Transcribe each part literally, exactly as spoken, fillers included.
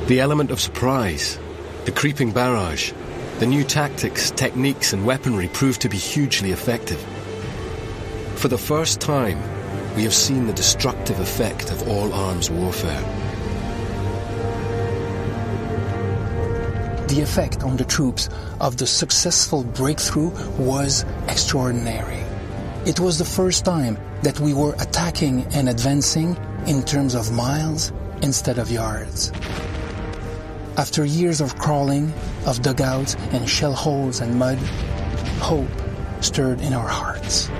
The element of surprise, the creeping barrage, the new tactics, techniques and weaponry proved to be hugely effective. For the first time, we have seen the destructive effect of all-arms warfare. The effect on the troops of the successful breakthrough was extraordinary. It was the first time that we were attacking and advancing in terms of miles instead of yards. After years of crawling, of dugouts and shell holes and mud, hope stirred in our hearts.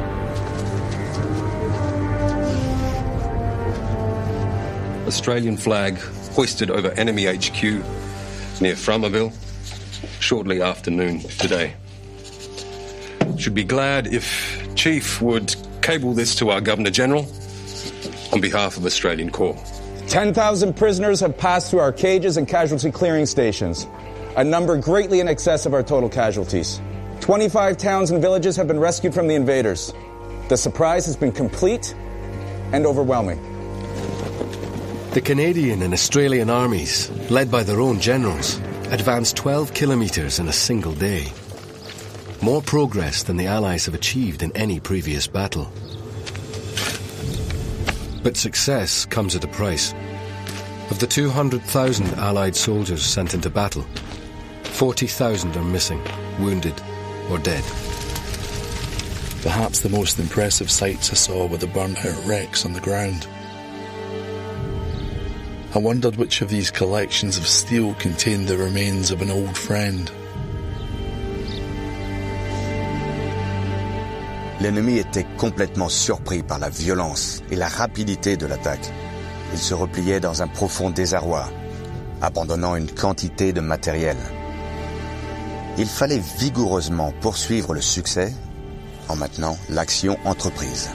Australian flag hoisted over enemy H Q near Frommerville shortly after noon today. Should be glad if Chief would cable this to our Governor-General on behalf of Australian Corps. ten thousand prisoners have passed through our cages and casualty clearing stations, a number greatly in excess of our total casualties. twenty-five towns and villages have been rescued from the invaders. The surprise has been complete and overwhelming. The Canadian and Australian armies, led by their own generals, advanced twelve kilometres in a single day. More progress than the Allies have achieved in any previous battle. But success comes at a price. Of the two hundred thousand Allied soldiers sent into battle, forty thousand are missing, wounded or dead. Perhaps the most impressive sights I saw were the burnt-out wrecks on the ground. I wondered which of these collections of steel contained the remains of an old friend. L'ennemi était complètement surpris par la violence et la rapidité de l'attaque. Il se repliait dans un profond désarroi, abandonnant une quantité de matériel. Il fallait vigoureusement poursuivre le succès en maintenant l'action entreprise.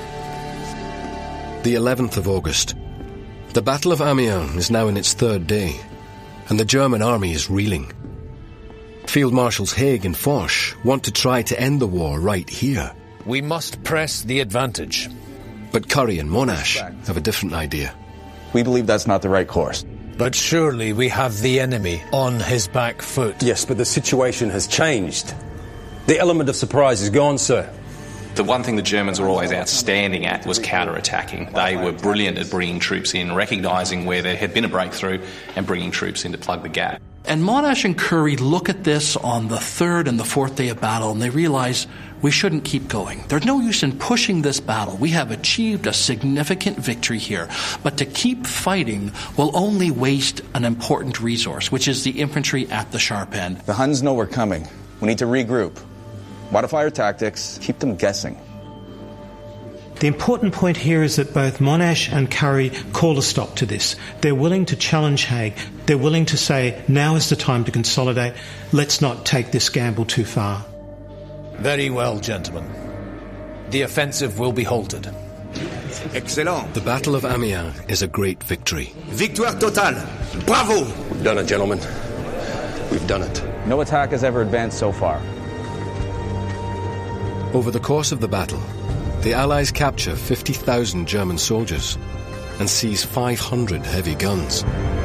The eleventh of August. The Battle of Amiens is now in its third day, and the German army is reeling. Field Marshals Haig and Foch want to try to end the war right here. We must press the advantage. But Currie and Monash have a different idea. We believe that's not the right course. But surely we have the enemy on his back foot. Yes, but the situation has changed. The element of surprise is gone, sir. The one thing the Germans were always outstanding at was counter-attacking. They were brilliant at bringing troops in, recognising where there had been a breakthrough and bringing troops in to plug the gap. And Monash and Currie look at this on the third and the fourth day of battle and they realise we shouldn't keep going. There's no use in pushing this battle. We have achieved a significant victory here. But to keep fighting will only waste an important resource, which is the infantry at the sharp end. The Huns know we're coming. We need to regroup. Modify our tactics, keep them guessing. The important point here is that both Monash and Currie call a stop to this. They're willing to challenge Haig. They're willing to say, now is the time to consolidate. Let's not take this gamble too far. Very well, gentlemen. The offensive will be halted. Excellent. The Battle of Amiens is a great victory. Victoire totale. Bravo! We've done it, gentlemen. We've done it. No attack has ever advanced so far. Over the course of the battle, the Allies capture fifty thousand German soldiers and seize five hundred heavy guns.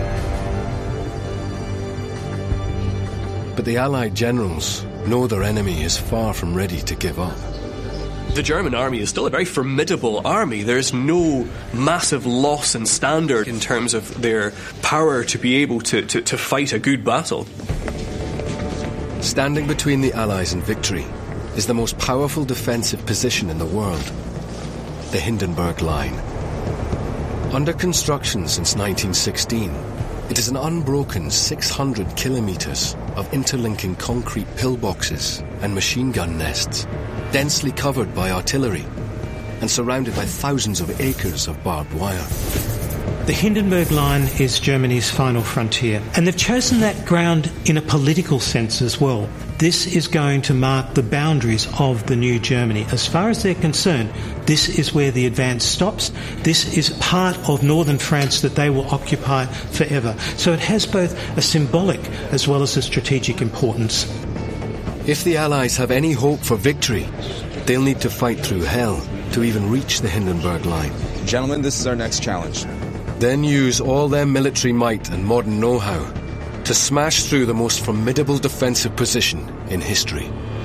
But the Allied generals know their enemy is far from ready to give up. The German army is still a very formidable army. There's no massive loss in standard in terms of their power to be able to, to, to fight a good battle. Standing between the Allies and victory is the most powerful defensive position in the world, the Hindenburg Line. Under construction since nineteen sixteen, it is an unbroken six hundred kilometres of interlinking concrete pillboxes and machine gun nests, densely covered by artillery and surrounded by thousands of acres of barbed wire. The Hindenburg Line is Germany's final frontier, and they've chosen that ground in a political sense as well. This is going to mark the boundaries of the new Germany. As far as they're concerned, this is where the advance stops. This is part of northern France that they will occupy forever. So it has both a symbolic as well as a strategic importance. If the Allies have any hope for victory, they'll need to fight through hell to even reach the Hindenburg Line. Gentlemen, this is our next challenge. then use all their military might and modern know-how to smash through the most formidable defensive position in history.